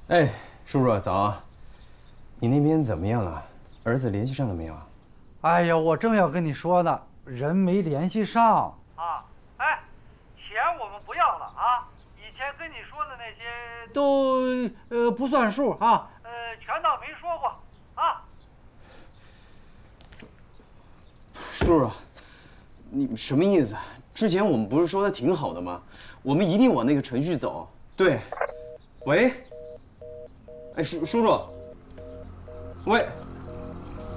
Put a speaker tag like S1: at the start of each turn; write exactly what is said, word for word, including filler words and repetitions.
S1: 哎，叔叔早，你那边怎么样了？儿子联系上了没有？
S2: 哎呀，我正要跟你说呢，人没联系上
S3: 啊。哎，钱我们不要了啊，以前跟你说的那些
S2: 都呃不算数啊，
S3: 呃全当没说过啊。
S1: 叔叔，你什么意思？之前我们不是说的挺好的吗？我们一定往那个程序走。对，喂，哎，叔叔叔，喂。